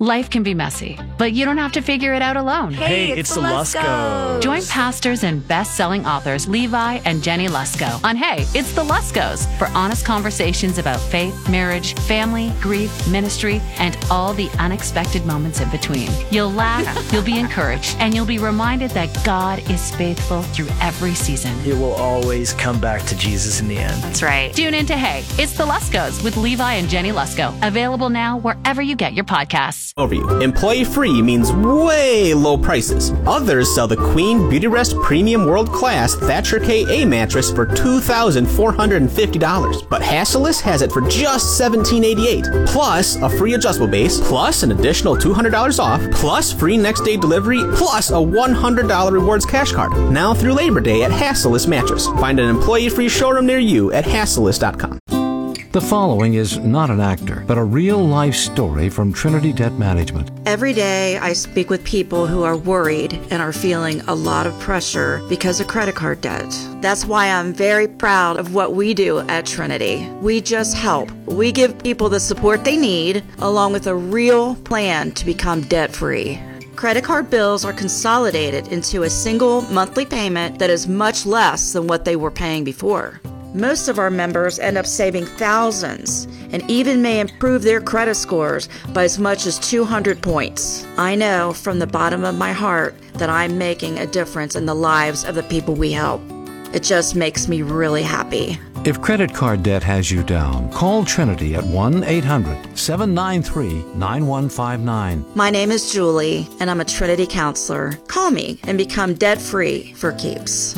Life can be messy, but you don't have to figure it out alone. Hey, it's the Luskos. Join pastors and best-selling authors Levi and Jenny Lusko on Hey, It's the Luskos for honest conversations about faith, marriage, family, grief, ministry, and all the unexpected moments in between. You'll laugh, you'll be encouraged, and you'll be reminded that God is faithful through every season. It will always come back to Jesus in the end. That's right. Tune in to Hey, It's the Luskos with Levi and Jenny Lusko. Available now wherever you get your podcasts. Overview. Employee free means way low prices. Others sell the Queen Beautyrest Premium World Class Thatcher KA mattress for $2,450. But Hassellus has it for just $1,788. Plus a free adjustable base, plus an additional $200 off, plus free next day delivery, plus a $100 rewards cash card. Now through Labor Day at Hassellus Mattress. Find an employee free showroom near you at hassellus.com. The following is not an actor, but a real-life story from Trinity Debt Management. Every day I speak with people who are worried and are feeling a lot of pressure because of credit card debt. That's why I'm very proud of what we do at Trinity. We just help. We give people the support they need, along with a real plan to become debt-free. Credit card bills are consolidated into a single monthly payment that is much less than what they were paying before. Most of our members end up saving thousands and even may improve their credit scores by as much as 200 points. I know from the bottom of my heart that I'm making a difference in the lives of the people we help. It just makes me really happy. If credit card debt has you down, call Trinity at 1-800-793-9159. My name is Julie, and I'm a Trinity counselor. Call me and become debt-free for keeps.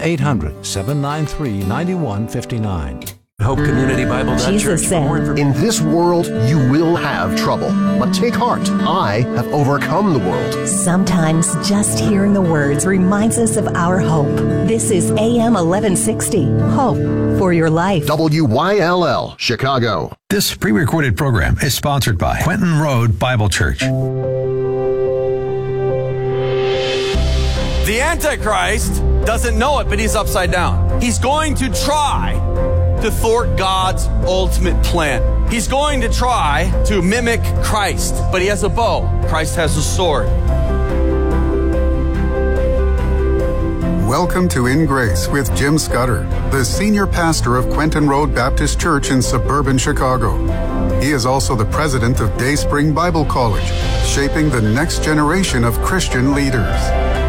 1-800-793-9159. Hope Community Bible Jesus Church. said, "In this world you will have trouble, but take heart. I have overcome the world." Sometimes just hearing the words reminds us of our hope. This is AM 1160, Hope for Your Life. WYLL, Chicago. This pre-recorded program is sponsored by Quentin Road Bible Church. The Antichrist doesn't know it, but he's upside down. He's going to try to thwart God's ultimate plan. He's going to try to mimic Christ, but he has a bow. Christ has a sword. Welcome to In Grace with Jim Scudder, the senior pastor of Quentin Road Baptist Church in suburban Chicago. He is also the president of Dayspring Bible College, shaping the next generation of Christian leaders.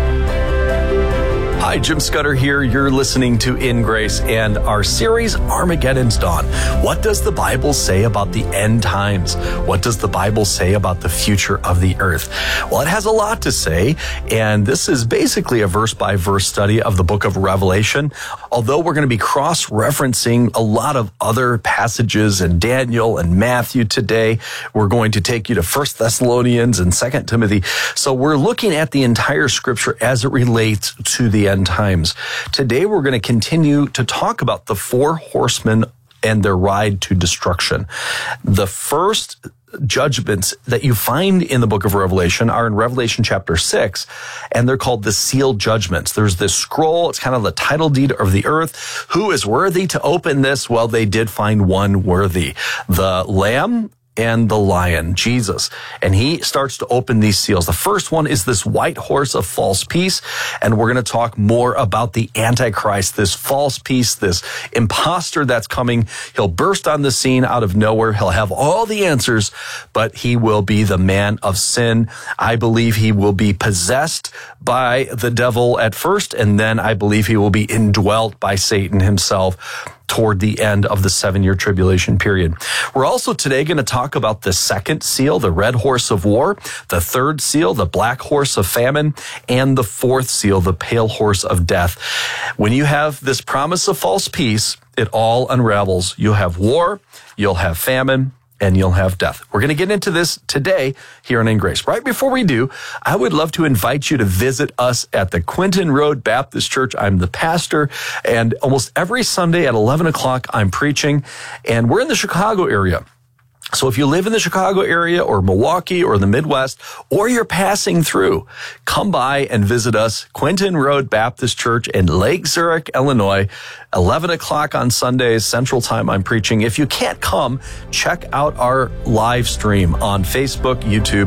Hi, Jim Scudder here. You're listening to In Grace and our series, Armageddon's Dawn. What does the Bible say about the end times? What does the Bible say about the future of the earth? Well, it has a lot to say, and this is basically a verse-by-verse study of the book of Revelation. Although we're going to be cross-referencing a lot of other passages in Daniel and Matthew today, we're going to take you to 1 Thessalonians and 2 Timothy. So we're looking at the entire scripture as it relates to the end times. Today, we're going to continue to talk about the four horsemen and their ride to destruction. The first judgments that you find in the book of Revelation are in Revelation chapter 6, and they're called the sealed judgments. There's this scroll. It's kind of the title deed of the earth. Who is worthy to open this? Well, they did find one worthy. The Lamb and the Lion, Jesus. And he starts to open these seals. The first one is this white horse of false peace. And we're going to talk more about the Antichrist, this false peace, this imposter that's coming. He'll burst on the scene out of nowhere. He'll have all the answers, but he will be the man of sin. I believe he will be possessed by the devil at first, and then I believe he will be indwelt by Satan himself toward the end of the 7-year tribulation period. We're also today going to talk about the second seal, the red horse of war, the third seal, the black horse of famine, and the fourth seal, the pale horse of death. When you have this promise of false peace, it all unravels. You'll have war, you'll have famine, and you'll have death. We're going to get into this today here on In Grace. Right before we do, I would love to invite you to visit us at the Quentin Road Baptist Church. I'm the pastor, and almost every Sunday at 11 o'clock, I'm preaching, and we're in the Chicago area. So if you live in the Chicago area or Milwaukee or the Midwest, or you're passing through, come by and visit us, Quentin Road Baptist Church in Lake Zurich, Illinois, 11 o'clock on Sundays, Central Time, I'm preaching. If you can't come, check out our live stream on Facebook, YouTube,